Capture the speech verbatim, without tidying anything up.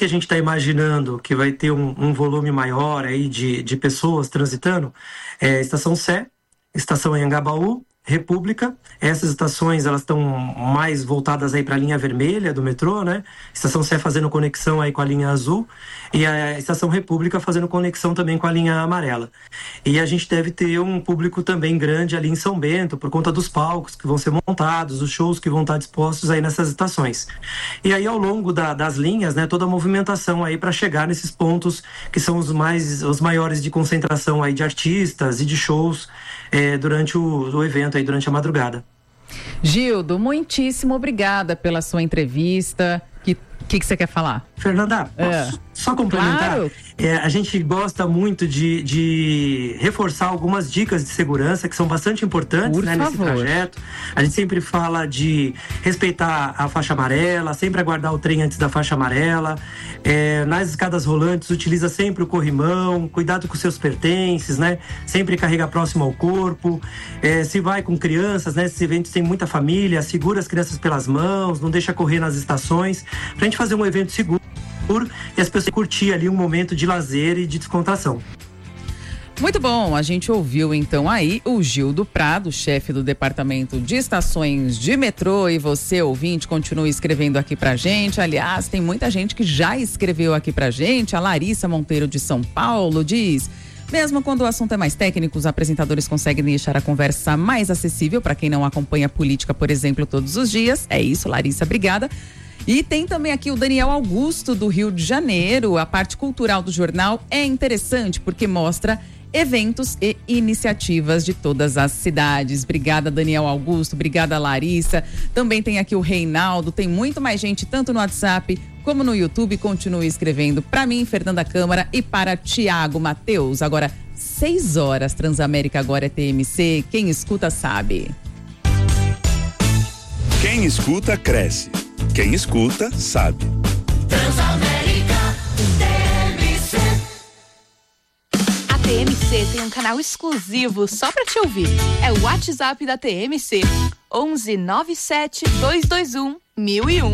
que a gente está imaginando que vai ter um, um volume maior aí de, de pessoas transitando é Estação Sé, Estação Anhangabaú, República. Essas estações, elas estão mais voltadas aí para a linha vermelha do metrô, né? Estação Sé fazendo conexão aí com a linha azul e a Estação República fazendo conexão também com a linha amarela. E a gente deve ter um público também grande ali em São Bento, por conta dos palcos que vão ser montados, os shows que vão estar dispostos aí nessas estações. E aí, ao longo da, das linhas, né, toda a movimentação aí para chegar nesses pontos que são os mais, os maiores de concentração aí de artistas e de shows é, durante o, o evento aí, durante a madrugada. Gildo, muitíssimo obrigada pela sua entrevista. Que que, que você quer falar? Fernanda, posso é. só complementar? Claro. É, a gente gosta muito de, de reforçar algumas dicas de segurança que são bastante importantes, né, nesse trajeto. A gente sempre fala de respeitar a faixa amarela, sempre aguardar o trem antes da faixa amarela. É, nas escadas rolantes, utiliza sempre o corrimão, cuidado com seus pertences, né? Sempre carrega próximo ao corpo. É, se vai com crianças, né? Esses eventos tem muita família, segura as crianças pelas mãos, não deixa correr nas estações, pra gente fazer um evento seguro e as pessoas curtir ali um momento de lazer e de descontração. Muito bom, a gente ouviu então aí o Gildo Prado, chefe do Departamento de Estações de Metrô, e você, ouvinte, continue escrevendo aqui pra gente. Aliás, tem muita gente que já escreveu aqui pra gente. A Larissa Monteiro de São Paulo diz: mesmo quando o assunto é mais técnico, os apresentadores conseguem deixar a conversa mais acessível para quem não acompanha a política, por exemplo, todos os dias. É isso, Larissa, obrigada. E tem também aqui o Daniel Augusto, do Rio de Janeiro. A parte cultural do jornal é interessante porque mostra eventos e iniciativas de todas as cidades. Obrigada, Daniel Augusto. Obrigada, Larissa. Também tem aqui o Reinaldo. Tem muito mais gente, tanto no WhatsApp como no YouTube. Continue escrevendo para mim, Fernanda Câmara, e para Tiago Mateus. Agora, seis horas. Transamérica agora é T M C. Quem escuta sabe. Quem escuta, cresce. Quem escuta, sabe. Transamérica T M C. A T M C tem um canal exclusivo só pra te ouvir. É o WhatsApp da T M C. onze nove sete dois dois um mil e um.